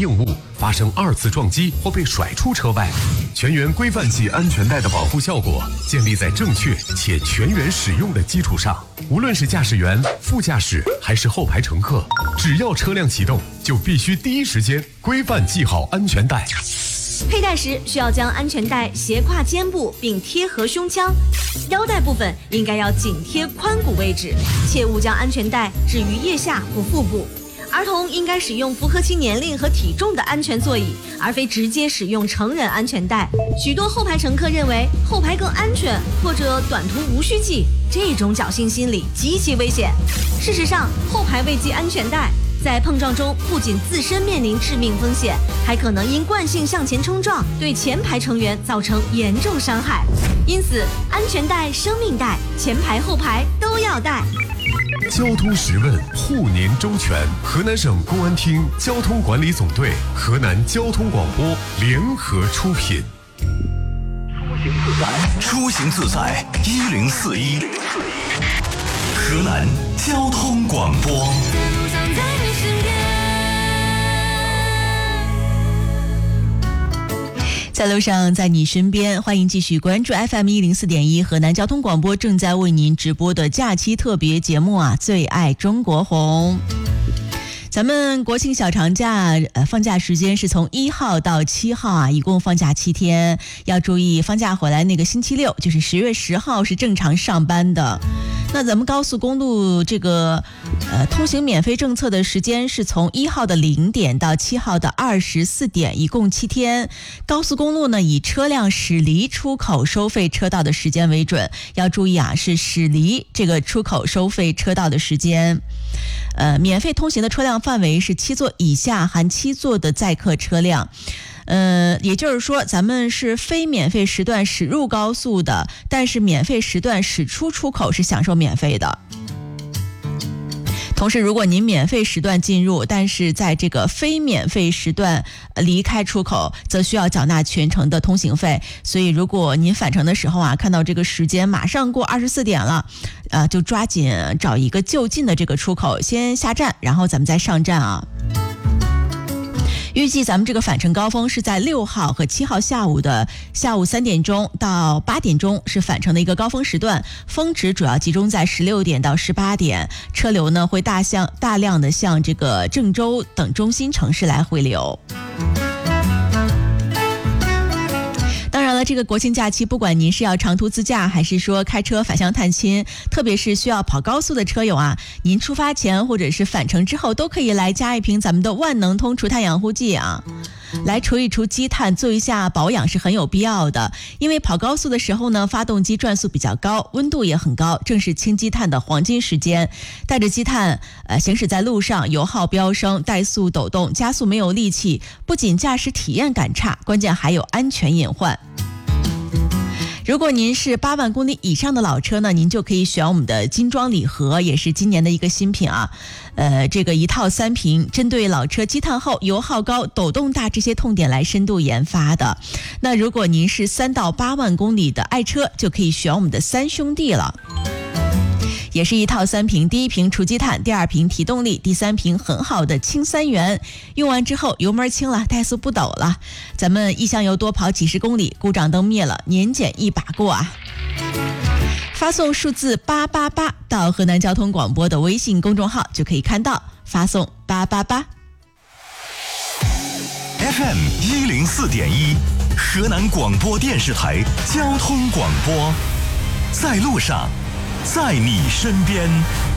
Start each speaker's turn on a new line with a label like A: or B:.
A: 应物，发生2次撞击或被甩出车外。全员规范系安全带的保护效果建立在正确且全员使用的基础上。无论是驾驶员、副驾驶还是后排乘客，只要车辆启动，就必须第一时间规范系好安全带。
B: 佩戴时需要将安全带斜挎肩部并贴合胸腔，腰带部分应该要紧贴髋骨位置，切勿将安全带置于腋下或腹部。儿童应该使用符合其年龄和体重的安全座椅，而非直接使用成人安全带。许多后排乘客认为后排更安全，或者短途无需系，这种侥幸心理极其危险。事实上，后排未系安全带，在碰撞中不仅自身面临致命风险，还可能因惯性向前冲撞，对前排成员造成严重伤害。因此，安全带、生命带，前排后排都要带。
A: 交通时问，护您周全。河南省公安厅交通管理总队、河南交通广播联合出品。
C: 出行自在1041，河南交通广播。
D: 在路上，在你身边，欢迎继续关注 FM104.1 河南交通广播正在为您直播的假期特别节目啊，最爱中国红。咱们国庆小长假放假时间是从1号到7号啊，一共放假7天。要注意，放假回来那个星期六，就是10月10号是正常上班的。那咱们高速公路这个通行免费政策的时间是从1号的0点到7号的24点，一共7天。高速公路呢，以车辆驶离出口收费车道的时间为准。要注意啊，是驶离这个出口收费车道的时间。免费通行的车辆范围是7座以下含7座的载客车辆。也就是说，咱们是非免费时段驶入高速的，但是免费时段驶出出口是享受免费的。同时，如果您免费时段进入，但是在这个非免费时段离开出口，则需要缴纳全程的通行费。所以，如果您返程的时候啊，看到这个时间马上过24点了，就抓紧找一个就近的这个出口先下站，然后咱们再上站啊。预计咱们这个返程高峰是在6号和7号下午3点钟到8点钟是返程的一个高峰时段，峰值主要集中在16点到18点，车流呢会大量的向这个郑州等中心城市来回流。当然了，这个国庆假期，不管您是要长途自驾，还是说开车返乡探亲，特别是需要跑高速的车友啊，您出发前或者是返程之后，都可以来加一瓶咱们的万能通除碳养护剂啊，来除一除积碳，做一下保养是很有必要的。因为跑高速的时候呢，发动机转速比较高，温度也很高，正是清积碳的黄金时间。带着积碳行驶在路上，油耗飙升，怠速抖动，加速没有力气，不仅驾驶体验感差，关键还有安全隐患。如果您是8万公里以上的老车呢，您就可以选我们的金装礼盒，也是今年的一个新品啊。这个1套3瓶，针对老车积碳厚、油耗高、抖动大这些痛点来深度研发的。那如果您是3到8万公里的爱车，就可以选我们的3兄弟了。也是1套3瓶，第1瓶除积碳，第2瓶提动力，第3瓶很好的氢3元。用完之后油门轻了，怠速不抖了，咱们一箱油多跑几十公里，故障灯灭了，年检一把过啊！发送数字888到河南交通广播的微信公众号就可以看到，发送888。
C: FM 104.1，河南广播电视台交通广播，在路上，在你身边。